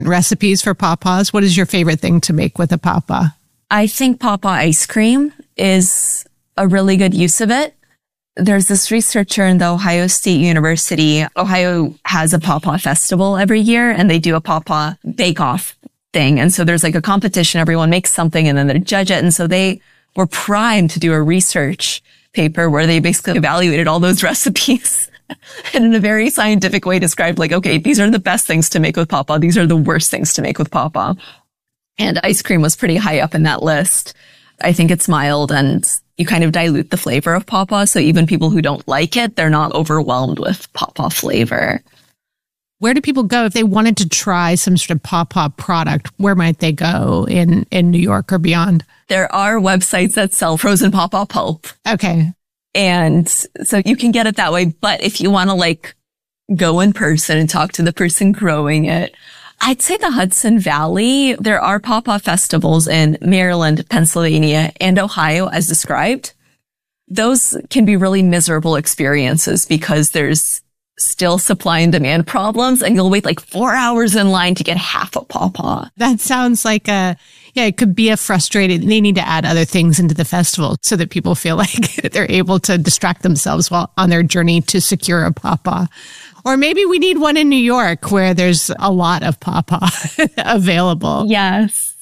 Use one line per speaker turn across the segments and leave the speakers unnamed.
recipes for pawpaws? What is your favorite thing to make with a pawpaw?
I think pawpaw ice cream is a really good use of it. There's this researcher in the Ohio State University. Ohio has a pawpaw festival every year, and they do a pawpaw bake-off thing. And so there's like a competition. Everyone makes something, and then they judge it. And so they were primed to do a research paper where they basically evaluated all those recipes and in a very scientific way described like, okay, these are the best things to make with pawpaw. These are the worst things to make with pawpaw. And ice cream was pretty high up in that list. I think it's mild and you kind of dilute the flavor of pawpaw. So even people who don't like it, they're not overwhelmed with pawpaw flavor.
Where do people go if they wanted to try some sort of pawpaw product? Where might they go in New York or beyond?
There are websites that sell frozen pawpaw pulp.
Okay.
And so you can get it that way. But if you want to like go in person and talk to the person growing it, I'd say the Hudson Valley, there are pawpaw festivals in Maryland, Pennsylvania, and Ohio as described. Those can be really miserable experiences because there's still supply and demand problems and you'll wait like 4 hours in line to get half a pawpaw.
That sounds like it could be a frustrating, they need to add other things into the festival so that people feel like they're able to distract themselves while on their journey to secure a pawpaw. Or maybe we need one in New York where there's a lot of pawpaw available.
Yes.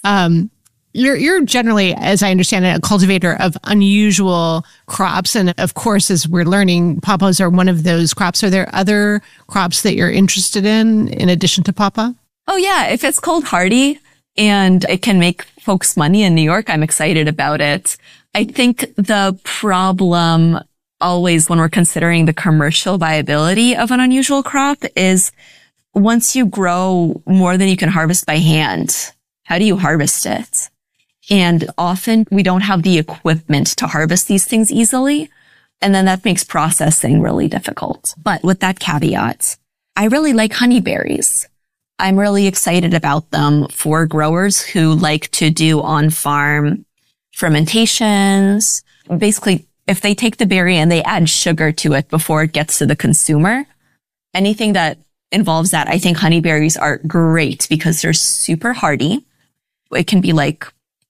You're generally, as I understand it, a cultivator of unusual crops. And of course, as we're learning, pawpaws are one of those crops. Are there other crops that you're interested in addition to pawpaw?
Oh, yeah. If it's cold hardy and it can make folks money in New York, I'm excited about it. I think the problem always when we're considering the commercial viability of an unusual crop is once you grow more than you can harvest by hand, how do you harvest it? And often we don't have the equipment to harvest these things easily. And then that makes processing really difficult. But with that caveat, I really like honeyberries. I'm really excited about them for growers who like to do on-farm fermentations. Basically, if they take the berry and they add sugar to it before it gets to the consumer, anything that involves that, I think honeyberries are great because they're super hardy. It can be like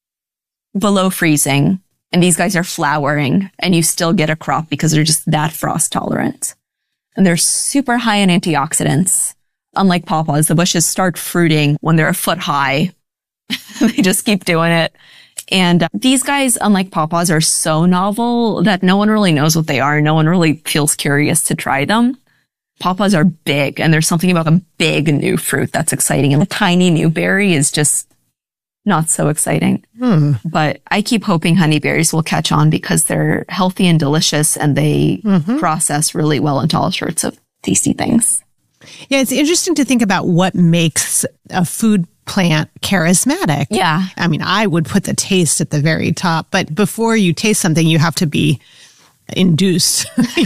below freezing and these guys are flowering and you still get a crop because they're just that frost tolerant. And they're super high in antioxidants. Unlike pawpaws, the bushes start fruiting when they're a foot high. They just keep doing it. And these guys, unlike pawpaws, are so novel that no one really knows what they are. No one really feels curious to try them. Pawpaws are big, and there's something about a big new fruit that's exciting. And a tiny new berry is just not so exciting. But I keep hoping honeyberries will catch on because they're healthy and delicious, and they process really well into all sorts of tasty things.
Yeah, it's interesting to think about what makes a food plant charismatic.
Yeah.
I mean, I would put the taste at the very top, but before you taste something, you have to be induced. you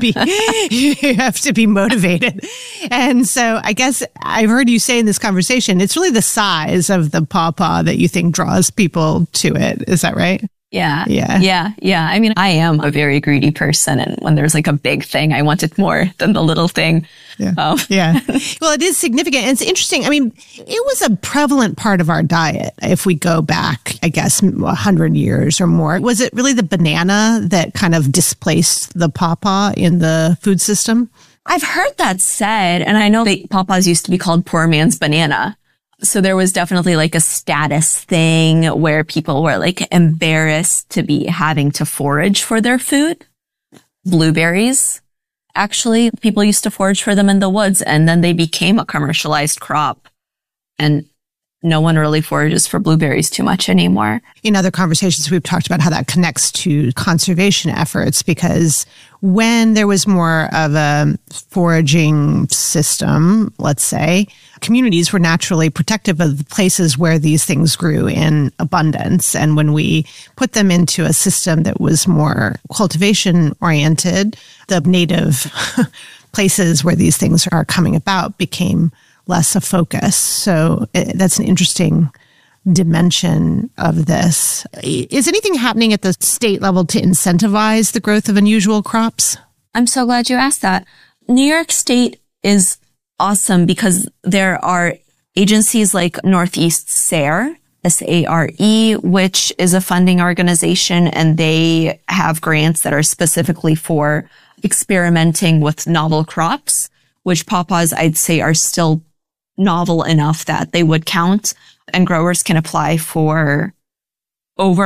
have to be motivated. And so I guess I've heard you say in this conversation, it's really the size of the pawpaw that you think draws people to it. Is that right?
Yeah. I mean, I am a very greedy person. And when there's like a big thing, I want it more than the little thing.
Yeah. Well, it is significant. And it's interesting. I mean, it was a prevalent part of our diet. If we go back, I guess, 100 years or more, was it really the banana that kind of displaced the pawpaw in the food system?
I've heard that said. And I know that pawpaws used to be called poor man's banana. So there was definitely like a status thing where people were like embarrassed to be having to forage for their food. Blueberries, actually, people used to forage for them in the woods and then they became a commercialized crop. And no one really forages for blueberries too much anymore.
In other conversations, we've talked about how that connects to conservation efforts, because when there was more of a foraging system, let's say, communities were naturally protective of the places where these things grew in abundance. And when we put them into a system that was more cultivation oriented, the native places where these things are coming about became less a focus. So that's an interesting dimension of this. Is anything happening at the state level to incentivize the growth of unusual crops?
I'm so glad you asked that. New York State is awesome because there are agencies like Northeast SARE, SARE, which is a funding organization, and they have grants that are specifically for experimenting with novel crops, which pawpaws, I'd say, are still novel enough that they would count, and growers can apply for over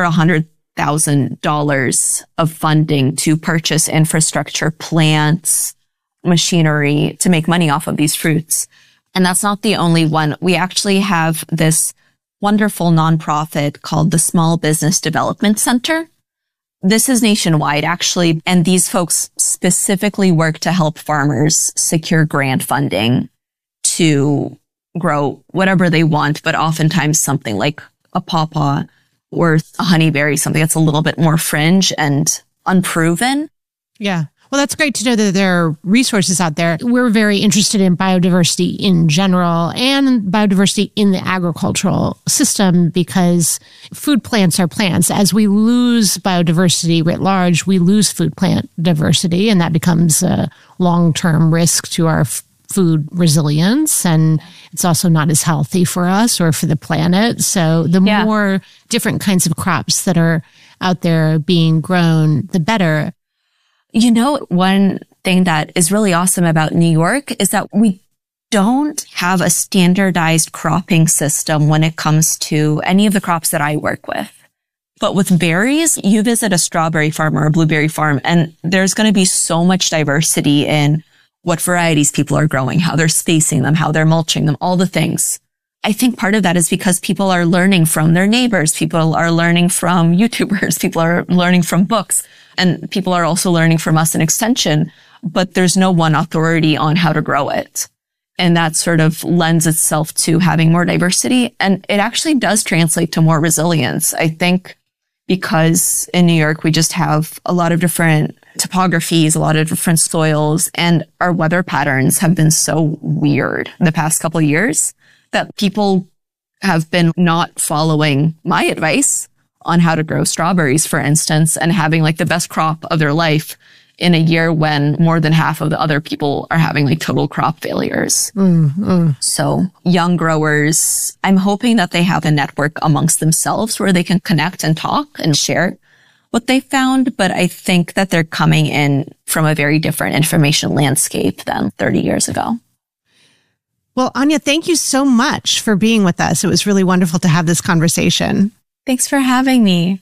$100,000 of funding to purchase infrastructure, plants, machinery to make money off of these fruits. And that's not the only one. We actually have this wonderful nonprofit called the Small Business Development Center. This is nationwide, actually, and these folks specifically work to help farmers secure grant funding to grow whatever they want, but oftentimes something like a pawpaw or a honeyberry, something that's a little bit more fringe and unproven.
Yeah. Well, that's great to know that there are resources out there. We're very interested in biodiversity in general and biodiversity in the agricultural system because food plants are plants. As we lose biodiversity writ large, we lose food plant diversity, and that becomes a long-term risk to our food resilience. And it's also not as healthy for us or for the planet. So the more different kinds of crops that are out there being grown, the better.
You know, one thing that is really awesome about New York is that we don't have a standardized cropping system when it comes to any of the crops that I work with. But with berries, you visit a strawberry farm or a blueberry farm, and there's going to be so much diversity in what varieties people are growing, how they're spacing them, how they're mulching them, all the things. I think part of that is because people are learning from their neighbors. People are learning from YouTubers. People are learning from books. And people are also learning from us in extension, but there's no one authority on how to grow it. And that sort of lends itself to having more diversity. And it actually does translate to more resilience. I think because in New York, we just have a lot of different topographies, a lot of different soils, and our weather patterns have been so weird the past couple of years that people have been not following my advice on how to grow strawberries, for instance, and having like the best crop of their life in a year when more than half of the other people are having like total crop failures. So young growers, I'm hoping that they have a network amongst themselves where they can connect and talk and share what they found. But I think that they're coming in from a very different information landscape than 30 years ago.
Well, Anya, thank you so much for being with us. It was really wonderful to have this conversation.
Thanks for having me.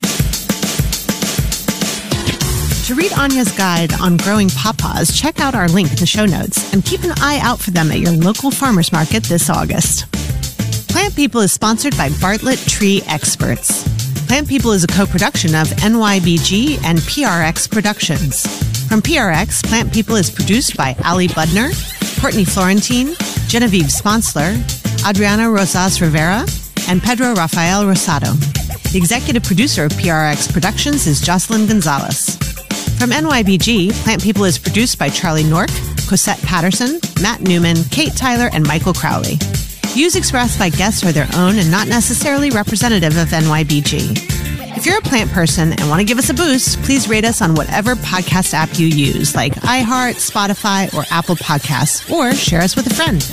To read Anya's guide on growing pawpaws, check out our link in the show notes and keep an eye out for them at your local farmers market this August. Plant People is sponsored by Bartlett Tree Experts. Plant People is a co-production of NYBG and PRX Productions. From PRX, Plant People is produced by Ali Budner, Courtney Florentine, Genevieve Sponsler, Adriana Rosas Rivera, and Pedro Rafael Rosado. The executive producer of PRX Productions is Jocelyn Gonzalez. From NYBG, Plant People is produced by Charlie Nork, Cosette Patterson, Matt Newman, Kate Tyler, and Michael Crowley. Views expressed by guests are their own and not necessarily representative of NYBG. If you're a plant person and want to give us a boost, please rate us on whatever podcast app you use, like iHeart, Spotify, or Apple Podcasts, or share us with a friend.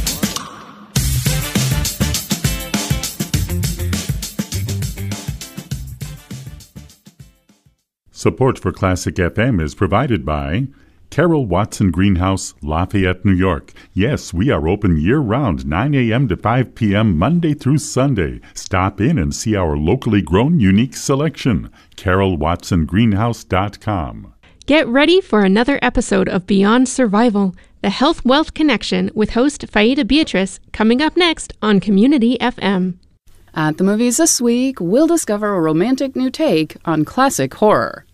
Support for Classic FM is provided by Carol Watson Greenhouse, Lafayette, New York. Yes, we are open year-round, 9 a.m. to 5 p.m., Monday through Sunday. Stop in and see our locally grown, unique selection. CarolWatsonGreenhouse.com.
Get ready for another episode of Beyond Survival, the Health Wealth Connection with host Faida Beatrice, coming up next on Community FM.
At the movies this week, we'll discover a romantic new take on classic horror.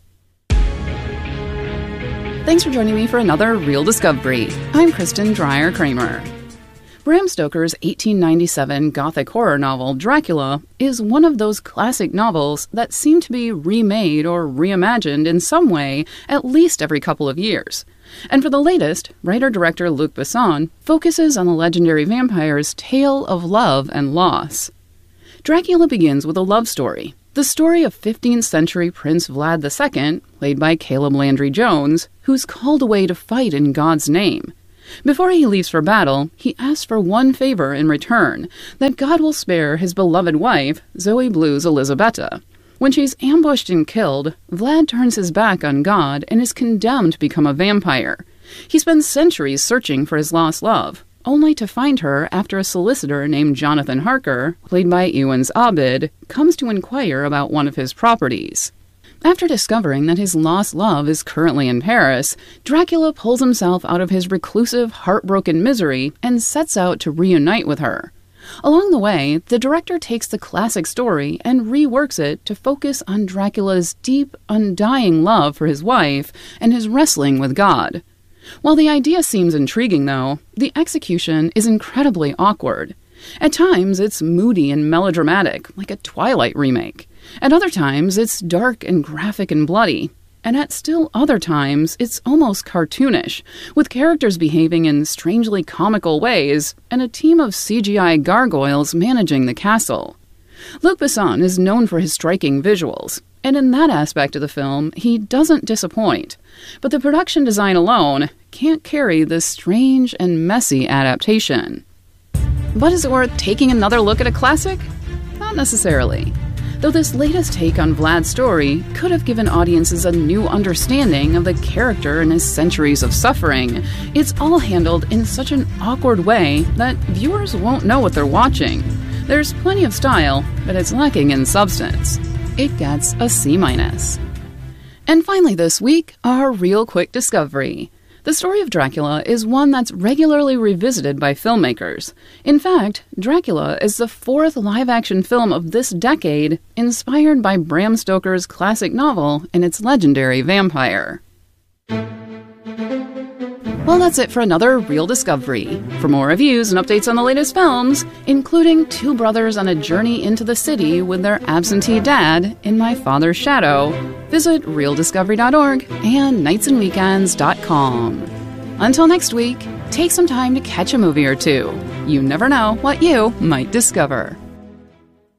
Thanks for joining me for another Real Discovery. I'm Kristen Dreyer-Kramer. Bram Stoker's 1897 gothic horror novel Dracula is one of those classic novels that seem to be remade or reimagined in some way at least every couple of years. And for the latest, writer-director Luc Besson focuses on the legendary vampire's tale of love and loss. Dracula begins with a love story, the story of 15th century Prince Vlad II, played by Caleb Landry Jones, who's called away to fight in God's name. Before he leaves for battle, he asks for one favor in return, that God will spare his beloved wife, Zoe Blue's Elizabetta. When she's ambushed and killed, Vlad turns his back on God and is condemned to become a vampire. He spends centuries searching for his lost love, only to find her after a solicitor named Jonathan Harker, played by Ewan's Abid, comes to inquire about one of his properties. After discovering that his lost love is currently in Paris, Dracula pulls himself out of his reclusive, heartbroken misery and sets out to reunite with her. Along the way, the director takes the classic story and reworks it to focus on Dracula's deep, undying love for his wife and his wrestling with God. While the idea seems intriguing, though, the execution is incredibly awkward. At times, it's moody and melodramatic, like a Twilight remake. At other times, it's dark and graphic and bloody. And at still other times, it's almost cartoonish, with characters behaving in strangely comical ways and a team of CGI gargoyles managing the castle. Luc Besson is known for his striking visuals, and in that aspect of the film, he doesn't disappoint. But the production design alone can't carry this strange and messy adaptation. But is it worth taking another look at a classic? Not necessarily. Though this latest take on Vlad's story could have given audiences a new understanding of the character and his centuries of suffering, it's all handled in such an awkward way that viewers won't know what they're watching. There's plenty of style, but it's lacking in substance. It gets a C-. And finally this week, our real quick discovery. The story of Dracula is one that's regularly revisited by filmmakers. In fact, Dracula is the fourth live-action film of this decade inspired by Bram Stoker's classic novel and its legendary vampire. Well, that's it for another Real Discovery. For more reviews and updates on the latest films, including two brothers on a journey into the city with their absentee dad in My Father's Shadow, visit realdiscovery.org and nightsandweekends.com. Until next week, take some time to catch a movie or two. You never know what you might discover.